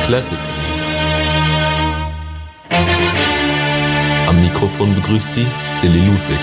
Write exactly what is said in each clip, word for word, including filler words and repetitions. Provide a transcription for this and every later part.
Classic. Am Mikrofon begrüßt Sie Lilly Ludwig.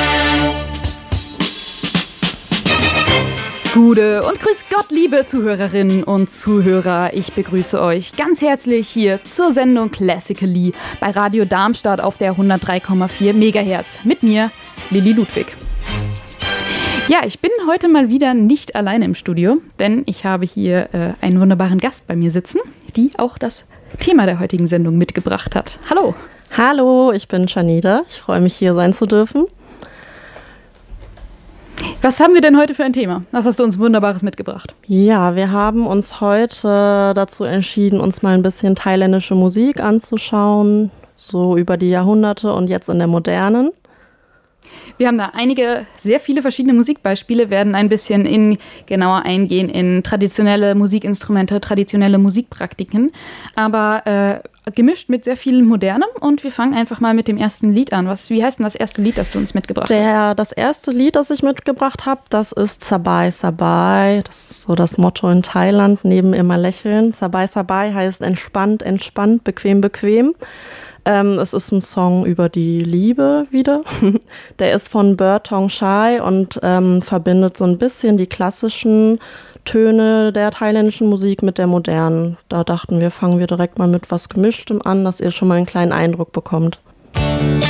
Gute und grüß Gott, liebe Zuhörerinnen und Zuhörer. Ich begrüße euch ganz herzlich hier zur Sendung Classically bei Radio Darmstadt auf der hundertdrei Komma vier Megahertz. Mit mir, Lilly Ludwig. Ja, ich bin heute mal wieder nicht alleine im Studio, denn ich habe hier äh, einen wunderbaren Gast bei mir sitzen, die auch das Thema der heutigen Sendung mitgebracht hat. Hallo. Hallo, ich bin Janida. Ich freue mich, hier sein zu dürfen. Was haben wir denn heute für ein Thema? Was hast du uns Wunderbares mitgebracht? Ja, wir haben uns heute dazu entschieden, uns mal ein bisschen thailändische Musik anzuschauen, so über die Jahrhunderte und jetzt in der modernen. Wir haben da einige, sehr viele verschiedene Musikbeispiele, werden ein bisschen in, genauer eingehen in traditionelle Musikinstrumente, traditionelle Musikpraktiken, aber äh, gemischt mit sehr viel Modernem. Und wir fangen einfach mal mit dem ersten Lied an. Was, wie heißt denn das erste Lied, das du uns mitgebracht Der, hast? Das erste Lied, das ich mitgebracht habe, das ist Sabai Sabai. Das ist so das Motto in Thailand, neben immer lächeln. Sabai Sabai heißt entspannt, entspannt, bequem, bequem. Ähm, es ist ein Song über die Liebe wieder. Der ist von Bertong Shai und ähm, verbindet so ein bisschen die klassischen Töne der thailändischen Musik mit der modernen. Da dachten wir, fangen wir direkt mal mit was Gemischtem an, dass ihr schon mal einen kleinen Eindruck bekommt.